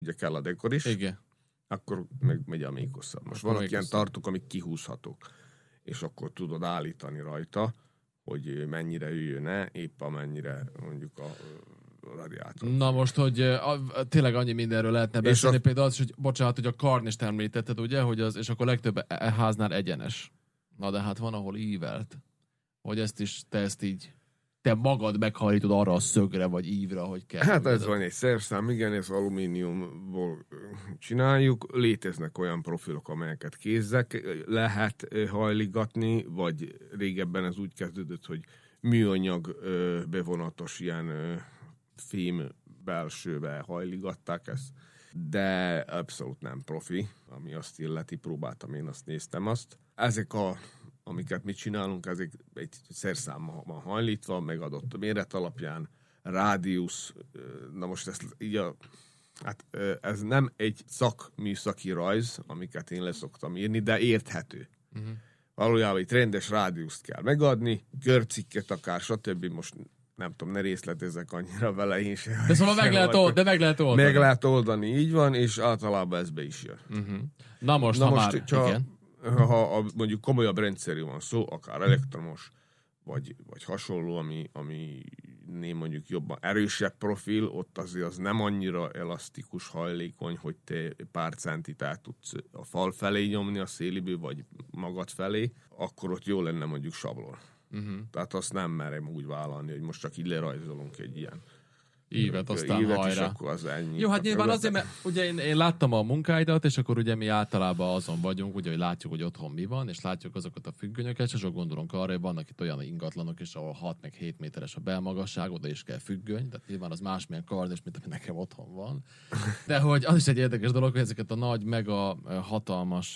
ugye kell a dekor is, igen. akkor meg megy a még hosszabb. Most vannak ilyen tartók, amik kihúzhatók, és akkor tudod állítani rajta, hogy mennyire üljön-e, épp amennyire mondjuk a radiátor. Na most, hogy tényleg annyi mindenről lehetne beszélni, például az is, hogy bocsánat, hogy a karnist említetted, ugye, hogy az, és akkor legtöbb háznál egyenes. Na de hát van, ahol ívelt. Hogy te magad meghajlítod arra a szögre, vagy ívra, hogy kell. Hát ez van egy szerszám, igen, ez alumíniumból csináljuk. Léteznek olyan profilok, amelyeket kézzek lehet hajligatni, vagy régebben ez úgy kezdődött, hogy műanyag bevonatos ilyen fém belsőbe hajligatták ezt, de abszolút nem profi, ami azt illeti, próbáltam én, azt néztem azt. Ezek amiket mi csinálunk, ezek egy szerszámmal van hajlítva, megadott méret alapján, rádiusz, na most ezt így ez nem egy szakműszaki rajz, amiket én leszoktam írni, de érthető. Valójában egy rendes rádiuszt kell megadni, körcikket akár, stb. Most nem tudom, ne részletezzek annyira vele én sem. De szóval meg lehet oldani. Meg lehet oldani, így van, és általában ez be is jön. Na most igen. Ha mondjuk komolyabb rendszerű van szó, akár elektromos, vagy hasonló, ami mondjuk jobban erősebb profil, ott azért az nem annyira elasztikus, hajlékony, hogy te pár centit át tudsz a fal felé nyomni a széliből, vagy magad felé, akkor ott jó lenne mondjuk sablon. Tehát azt nem merem úgy vállalni, hogy most csak így lerajzolunk egy ilyen ívet, aztán hajrá. Akkor az ennyi. Jó, hát nyilván azért, mert ugye én láttam a munkáidat, és akkor ugye mi általában azon vagyunk, ugye, hogy látjuk, hogy otthon mi van, és látjuk azokat a függönyöket, és csak gondolunk arra, hogy vannak itt olyan ingatlanok is, ahol 6 meg 7 méteres a belmagasság, oda is kell függöny, de nyilván az másmilyen kardos, mint ami nekem otthon van. De hogy az is egy érdekes dolog, hogy ezeket a nagy, mega hatalmas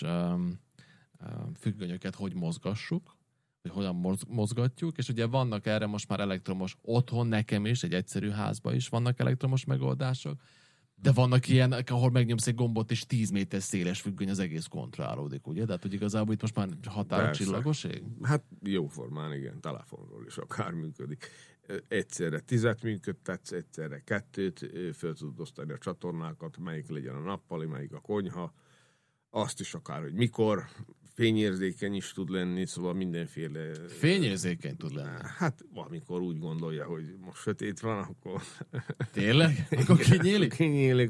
függönyöket hogy mozgassuk, hogy hogyan mozgatjuk, és ugye vannak erre most már elektromos otthon, nekem is, egy egyszerű házban is vannak elektromos megoldások, de vannak ilyen, ahol megnyomsz egy gombot, és 10 méter széles függöny, az egész kontrollálódik, ugye? Tehát, hogy igazából itt most már határa csillagoség? Hát jóformán, igen, telefonról is akár működik. Egyszerre 10 működtetsz, egyszerre 2, föl tudod osztani a csatornákat, melyik legyen a nappali, melyik a konyha, azt is akár, hogy mikor, fényérzékeny is tud lenni, szóval mindenféle... Fényérzékeny tud lenni? Hát, amikor úgy gondolja, hogy most sötét van, akkor... Tényleg? Akkor kinyílik? Kinyílik,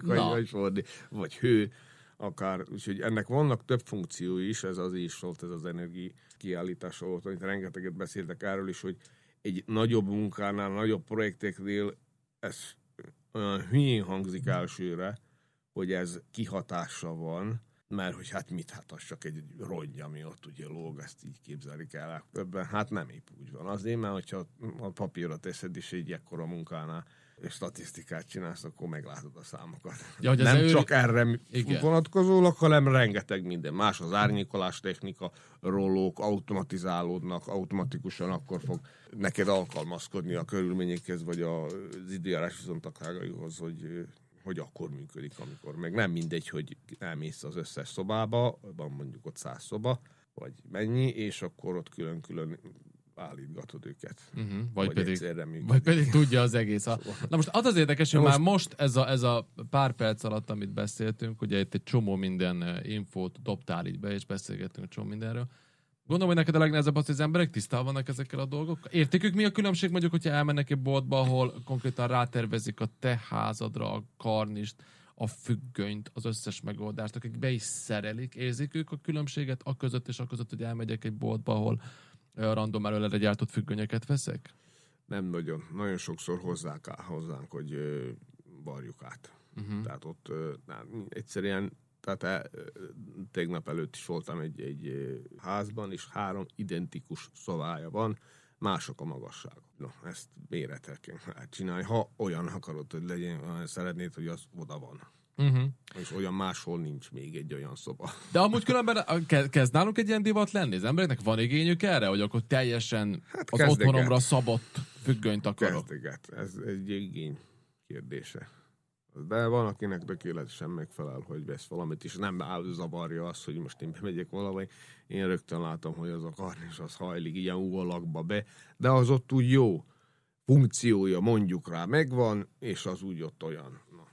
vagy hő, akár. Úgyhogy ennek vannak több funkciói is, ez az is volt, ez az energia kiállítás volt, amit rengeteget beszéltek erről is, hogy egy nagyobb munkánál, nagyobb projekteknél ez olyan hülyén hangzik elsőre, hogy ez kihatása van, mert hogy hát az csak egy rongy, ami ott ugye lóg, ezt így képzelik el többen. Hát nem épp úgy van. Azért, mert hogyha a papírra teszed is egy ekkora munkánál, és statisztikát csinálsz, akkor meglátod a számokat. Ja, nem csak erre vonatkozólag, hanem rengeteg minden. Más az árnyékolás technika, rollók automatizálódnak, automatikusan akkor fog neked alkalmazkodni a körülményekhez, vagy az időjárás viszontagságaihoz, hogy akkor működik, amikor meg nem mindegy, hogy elmész az összes szobába, van mondjuk ott 100 szoba, vagy mennyi, és akkor ott külön-külön állítgatod őket. Vagy pedig tudja az egész. Na most az érdekes, hogy már most ez a pár perc alatt, amit beszéltünk, ugye itt egy csomó minden infót dobtál így be, és beszélgettünk csomó mindenről. Gondolom, hogy neked a legnehezebb az, hogy az emberek tisztában vannak ezekkel a dolgokkal. Értik ők, mi a különbség, mondjuk, hogyha elmennek egy boltba, ahol konkrétan rátervezik a te házadra a karnist, a függönyt, az összes megoldást, akik be is szerelik, érzik ők a különbséget a között és a között, hogy elmegyek egy boltba, ahol random előre gyártott függönyöket veszek? Nem nagyon. Nagyon sokszor hozzánk, hogy varjuk át. Tehát ott egyszerűen tegnap előtt is voltam egy házban, és 3 identikus szobája van, mások a magasságok. No, ezt méretre kell csinálni. Ha olyan akarod, hogy legyen, szeretnéd, hogy az oda van. És olyan máshol nincs még egy olyan szoba. De amúgy különben kezd nálunk egy ilyen divat lenni? Az embereknek van igényük erre, hogy akkor teljesen az otthonomra szabott függönyt akarok? Kezdeget. Ez egy igény kérdése. De van, akinek tökéletesen megfelel, hogy vesz valamit, és nem zavarja azt, hogy most én bemegyek valami. Én rögtön látom, hogy az a karnis az hajlik ilyen uvalakba be, de az ott úgy jó funkciója, mondjuk rá megvan, és az úgy ott olyan. Na,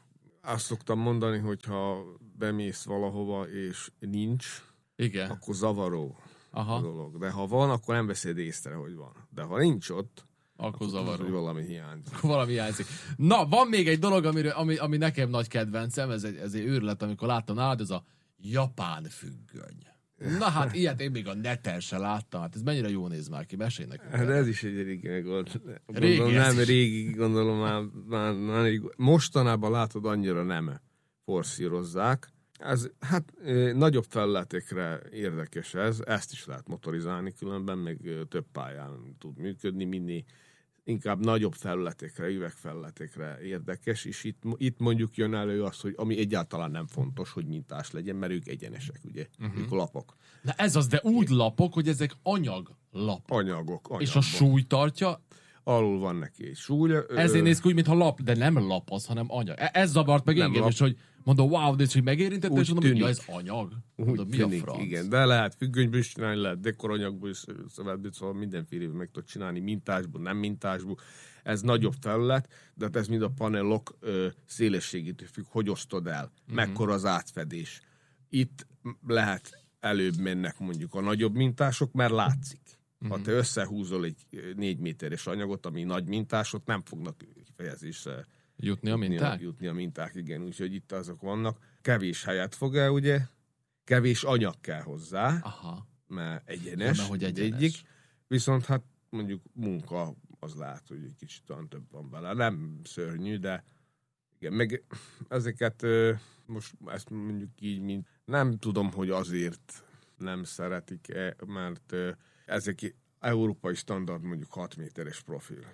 Azt szoktam mondani, hogyha bemész valahova, és nincs, igen, akkor zavaró aha, a dolog. De ha van, akkor nem veszed észre, hogy van. De ha nincs ott, akkor zavaró. hogy valami hiányzik. Valami hiányzik. Na, van még egy dolog, ami nekem nagy kedvencem, ez egy őrület, amikor láttam nálad, ez a japán függöny. Na hát, ilyet én még a neten se láttam. Hát ez mennyire jól néz már ki, mesélj nekünk. Hát ez is egy régi megold. Régi, nem régi, gondolom már mostanában látod, annyira nem forszírozzák. Ez, hát nagyobb felületekre érdekes ez, ezt is lehet motorizálni különben, meg több pályán tud működni, minél inkább nagyobb felületekre, üvegfelületekre érdekes, és itt mondjuk jön elő az, hogy ami egyáltalán nem fontos, hogy mintás legyen, mert ők egyenesek, ugye, ők lapok. Na ez az, de úgy lapok, hogy ezek anyaglapok. Anyagok. És a súly tartja. Alul van neki egy súlya. Ezért néz ki úgy, mintha lap, de nem lap az, hanem anyag. Ez zavart meg engem is, hogy mondom, wow, de hogy megérintett, és mondom, hogy ez anyag. Mondom, mi tűnik, a franc? igen, de lehet függönyből is csinálni, lehet dekoranyagból is, szóval mindenféle meg tud csinálni, mintásból, nem mintásból. Ez nagyobb felület, de ez mind a panelok szélességétől függ, hogy osztod el, mekkora az átfedés. Itt lehet előbb mennek mondjuk a nagyobb mintások, mert látszik. Ha te összehúzol egy 4 méteres anyagot, ami nagy mintásot, nem fognak kifejezésre jutni a minták? Jutni a minták, igen. Úgyhogy itt azok vannak. Kevés helyet fog el, ugye? Kevés anyag kell hozzá, aha, mert egyenes. Ja, hogy egyenes. Egyik. Viszont hát mondjuk munka, az lát, hogy egy kicsit olyan több van vele. Nem szörnyű, de igen, meg ezeket most ezt mondjuk így, mint nem tudom, hogy azért nem szeretik-e, mert ezek európai standard mondjuk 6 méteres profil.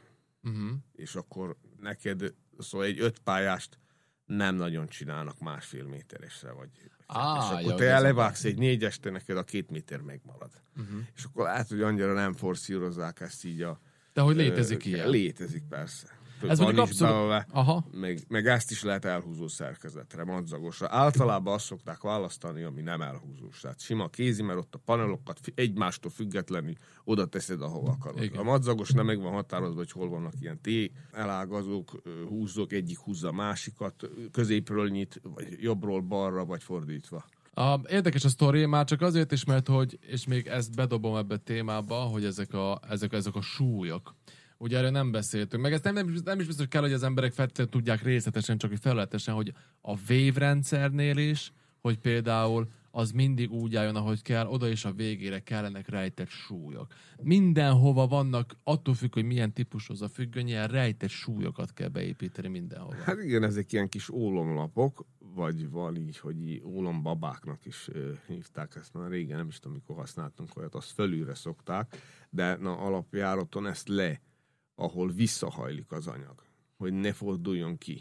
És akkor neked, szóval egy 5 pályást nem nagyon csinálnak 1,5 méteresre, vagy és akkor te elevágsz egy 4-es, te neked a 2 méter megmarad. És akkor lehet, hogy annyira nem forszírozzák ezt így a... De hogy létezik ilyen? Létezik, persze. Ez mondjuk abszolút... Meg ezt is lehet elhúzó szerkezetre, madzagosra. Általában azt szokták választani, ami nem elhúzós. Tehát sima kézi, mert ott a panelokat egymástól függetlenül oda teszed, ahol akarod. Igen. A madzagos nem meg van határozva, hogy hol vannak ilyen elágazók, húzók, egyik húzza a másikat, középről nyit, vagy jobbról balra, vagy fordítva. Érdekes a sztori, már csak azért is, mert hogy, és még ezt bedobom ebbe a témába, hogy ezek a súlyok. Ugye erről nem beszéltünk. Meg ezt nem is biztos kell, hogy az emberek feltétlenül tudják részletesen, csak hogy felületesen, hogy a vévrendszernél is, hogy például az mindig úgy álljon, ahogy kell, oda is a végére kellenek rejtett súlyok. Mindenhova vannak, attól függ, hogy milyen típusú az a függöny, ilyen rejtett súlyokat kell beépíteni mindenhova. Hát igen, ezek ilyen kis ólomlapok, vagy van így, hogy ólombabáknak is hívták ezt, már régen nem is tudom, mikor használtunk olyat, azt fölülre szokták, de alapjáraton ezt ahol visszahajlik az anyag, hogy ne forduljon ki.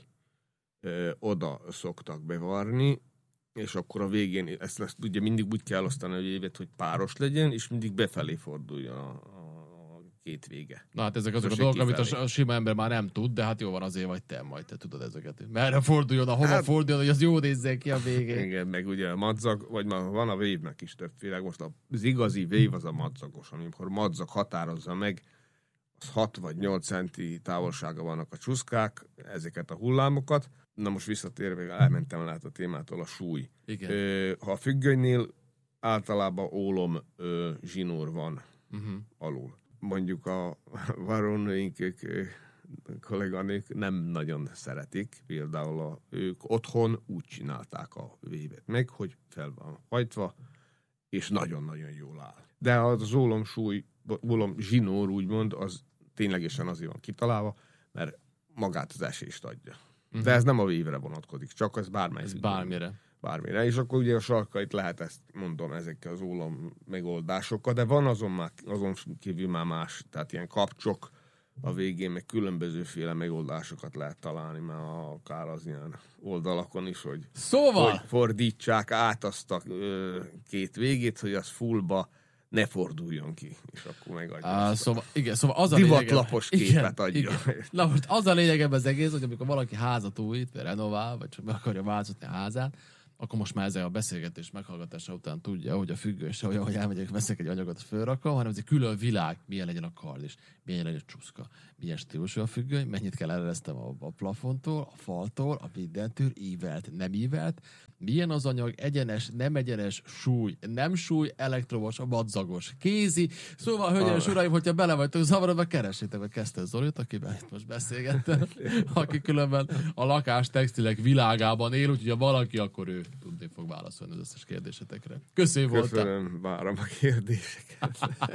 Oda szoktak bevarni, és akkor a végén ezt ugye mindig úgy kell osztani a vévet, hogy páros legyen, és mindig befelé forduljon a két vége. Na hát ezek azok a dolgok, amit a sima ember már nem tud, de hát jó van, azért vagy te majd, te tudod ezeket. Merre forduljon, hova forduljon, hogy az jó nézzen ki a végén. Igen, meg ugye a madzag, vagy van a vévnek is többféle. Most az igazi vév az a madzagos, amikor madzag határozza meg, az 6 vagy 8 centi távolsága vannak a csuszkák, ezeket a hullámokat. Na most visszatérve, elmentem lehet a témától, a súly. Ha a függönynél általában ólom zsinór van alul. Mondjuk a varónőink, kolléganők nem nagyon szeretik, például ők otthon úgy csinálták a vévet meg, hogy fel van hajtva, és nagyon-nagyon jól áll. De az ólom zsinór úgymond, az ténylegesen azért van kitalálva, mert magát az esést adja. De ez nem a vévre vonatkozik, csak ez bármely. Ez bármire. És akkor ugye a sarkait lehet ezt, mondom, ezekkel az ólom megoldásokkal, de van azon kívül már más, tehát ilyen kapcsok a végén, meg különbözőféle megoldásokat lehet találni, mert akár az ilyen oldalakon is, hogy fordítsák át azt a két végét, hogy az fullba ne forduljon ki, és akkor megadja. Szóval az a divatlapos képet adja. Igen. Na most az a lényeg ebben az egész, hogy amikor valaki házat újít, vagy renovál, vagy csak meg akarja változtatni a házát, akkor most már ezzel a beszélgetés meghallgatása után tudja, hogy a függő se olyan, hogy elmegyek, veszek egy anyagot, fölrakom, hanem ez egy külön világ, milyen legyen a kard, és milyen legyen a csúszka, milyen stílusú a függő, mennyit kell eleresztem a plafontól, a faltól, a mindentől, ívelt, nem ívelt, milyen az anyag, egyenes, nem egyenes, súly, nem súly, elektromos, a madzagos, kézi. Szóval, hölgyeim és uraim, hogyha bele vagytok zavarodva, keressétek meg Keszthely Zolit, akivel itt most beszélgettem, aki különben a lakás textilek világában él, úgyhogy ha valaki, akkor ő tudni fog válaszolni az összes kérdésetekre. Köszönöm voltál. Köszönöm, várom a kérdéseket.